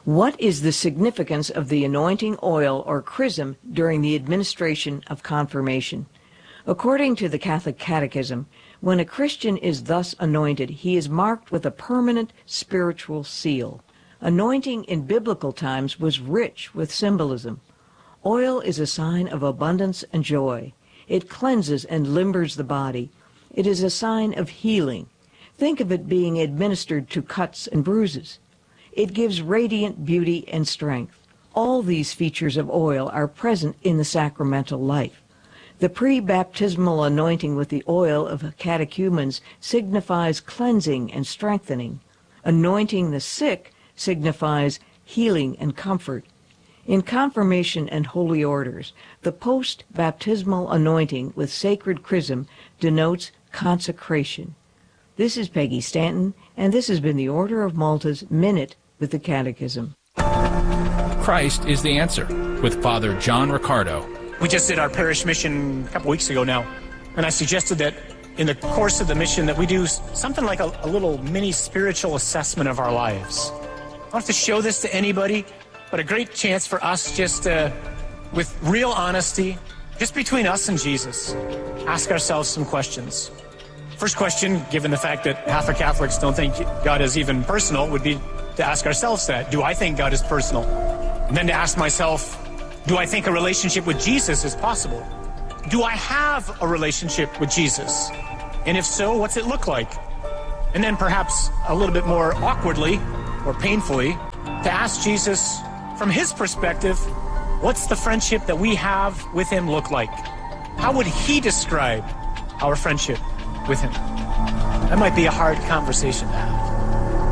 What is the significance of the anointing oil or chrism during the administration of confirmation? According to the Catholic Catechism, when a Christian is thus anointed, he is marked with a permanent spiritual seal. Anointing in biblical times was rich with symbolism. Oil is a sign of abundance and joy. It cleanses and limbers the body. It is a sign of healing. Think of it being administered to cuts and bruises. It gives radiant beauty and strength. All these features of oil are present in the sacramental life. The pre-baptismal anointing with the oil of catechumens signifies cleansing and strengthening. Anointing the sick signifies healing and comfort. In confirmation and holy orders, the post-baptismal anointing with sacred chrism denotes consecration. This is Peggy Stanton, and this has been the Order of Malta's Minute with the Catechism. Christ is the answer, with Father John Riccardo. We just did our parish mission a couple weeks ago now, and I suggested that in the course of the mission that we do something like a little mini spiritual assessment of our lives. I don't have to show this to anybody, but a great chance for us just with real honesty, just between us and Jesus, ask ourselves some questions. First question, given the fact that half of Catholics don't think God is even personal, would be to ask ourselves that. Do I think God is personal? And then to ask myself, do I think a relationship with Jesus is possible? Do I have a relationship with Jesus? And if so, what's it look like? And then perhaps a little bit more awkwardly or painfully, to ask Jesus, from his perspective, what's the friendship that we have with him look like? How would he describe our friendship with him? That might be a hard conversation to have.